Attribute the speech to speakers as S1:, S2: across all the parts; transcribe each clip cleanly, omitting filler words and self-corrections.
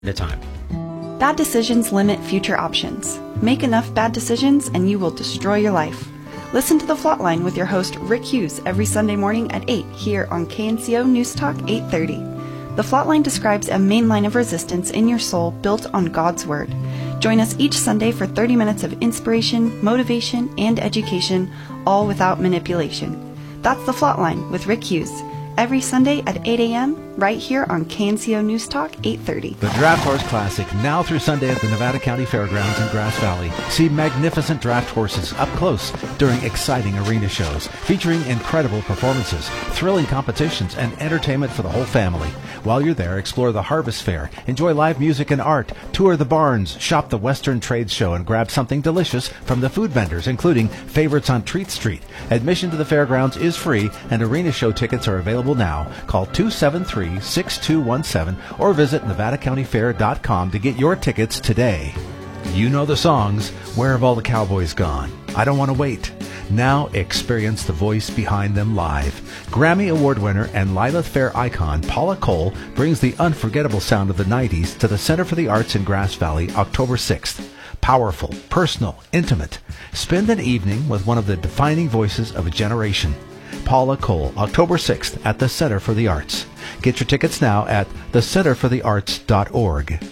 S1: at a time.
S2: Bad decisions limit future options. Make enough bad decisions and you will destroy your life. Listen to The Flatline with your host Rick Hughes every Sunday morning at 8 here on KNCO News Talk 830. The Flatline describes a main line of resistance in your soul built on God's Word. Join us each Sunday for 30 minutes of inspiration, motivation, and education, all without manipulation. That's The Flatline with Rick Hughes. Every Sunday at 8 a.m. right here on KNCO News Talk 830.
S3: The Draft Horse Classic, now through Sunday at the Nevada County Fairgrounds in Grass Valley. See magnificent draft horses up close during exciting arena shows, featuring incredible performances, thrilling competitions, and entertainment for the whole family. While you're there, explore the Harvest Fair, enjoy live music and art, tour the barns, shop the Western Trade Show, and grab something delicious from the food vendors, including favorites on Treat Street. Admission to the fairgrounds is free, and arena show tickets are available now. Call 273-6217 or visit NevadaCountyFair.com to get your tickets today. You know the songs. Where have all the cowboys gone? I Don't Want to Wait. Now experience the voice behind them live. Grammy Award winner and Lilith Fair icon Paula Cole brings the unforgettable sound of the 90s to the Center for the Arts in Grass Valley October 6th. Powerful, personal, intimate. Spend an evening with one of the defining voices of a generation. Paula Cole, October 6th at the Center for the Arts. Get your tickets now at thecenterforthearts.org.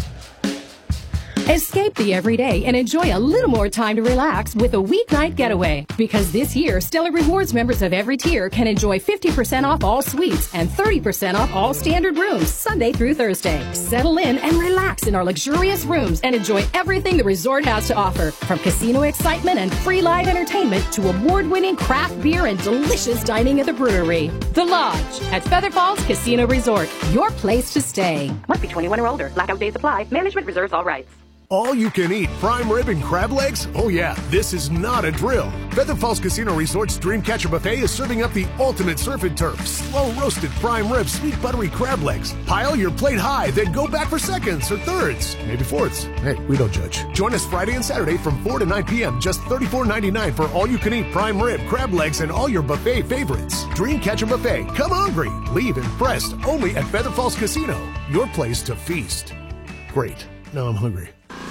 S4: Escape the everyday and enjoy a little more time to relax with a weeknight getaway. Because this year, Stellar Rewards members of every tier can enjoy 50% off all suites and 30% off all standard rooms Sunday through Thursday. Settle in and relax in our luxurious rooms and enjoy everything the resort has to offer. From casino excitement and free live entertainment to award-winning craft beer and delicious dining at the brewery. The Lodge at Feather Falls Casino Resort. Your place to stay.
S5: Must be 21 or older. Blackout days apply. Management reserves all rights.
S6: All you can eat prime rib and crab legs? Oh yeah, this is not a drill. Feather Falls Casino Resort's Dreamcatcher Buffet is serving up the ultimate surf and turf. Slow roasted prime rib, sweet buttery crab legs. Pile your plate high, then go back for seconds or thirds, maybe fourths. Hey, we don't judge. Join us Friday and Saturday from 4 to 9 p.m. Just $34.99 for all you can eat prime rib, crab legs, and all your buffet favorites. Dreamcatcher Buffet. Come hungry. Leave impressed. Only at Feather Falls Casino. Your place to feast. Great. Now I'm hungry.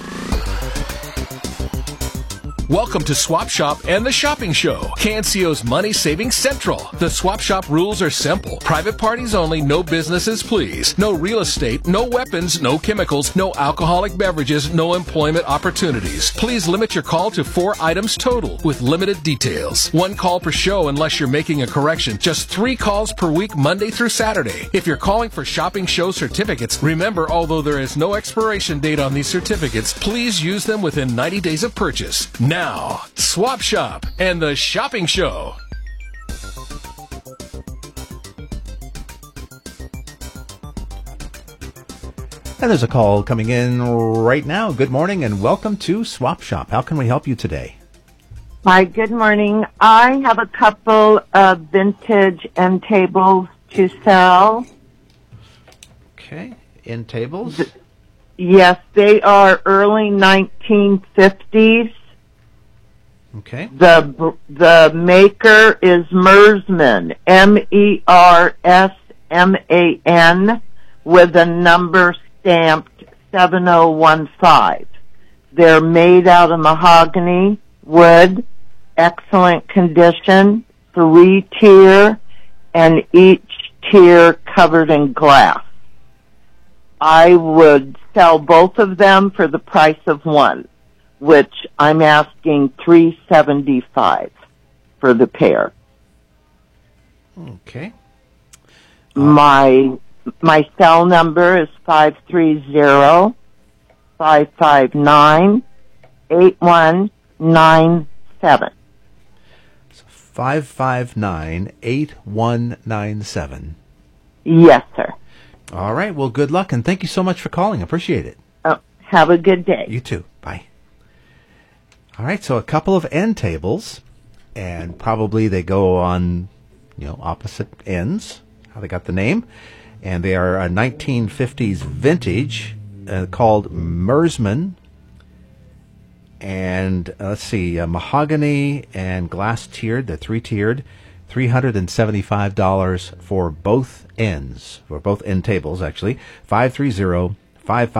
S7: Welcome to Swap Shop and the Shopping Show, KNCO's Money Saving Central. The Swap Shop rules are simple. Private parties only, no businesses please. No real estate, no weapons, no chemicals, no alcoholic beverages, no employment opportunities. Please limit your call to 4 items total with limited details. 1 call per show unless you're making a correction. Just 3 calls per week, Monday through Saturday. If you're calling for Shopping Show certificates, remember, although there is no expiration date on these certificates, please use them within 90 days of purchase. Now, Swap Shop and the Shopping Show.
S3: And there's a call coming in right now. Good morning and welcome to Swap Shop. How can we help you today?
S8: Hi, good morning. I have a couple of vintage end tables to sell.
S3: Okay, end tables?
S8: Yes, they are early 1950s.
S3: Okay.
S8: The maker is Mersman, MERSMAN, with a number stamped 7015. They're made out of mahogany, wood, excellent condition, 3-tier, and each tier covered in glass. I would sell both of them for the price of one, which I'm asking $375 for the pair.
S3: Okay.
S8: My cell number is 530-559-8197.
S3: 559-8197.
S8: Yes, sir.
S3: All right. Well, good luck, and thank you so much for calling. Appreciate it.
S8: Have a good day.
S3: You too. Bye. All right. So a couple of end tables, and probably they go on, opposite ends, how they got the name. And they are a 1950s vintage called Mersman. And let's see, mahogany and glass tiered, they're 3-tiered, $375 for both ends, for both end tables, actually. 530 55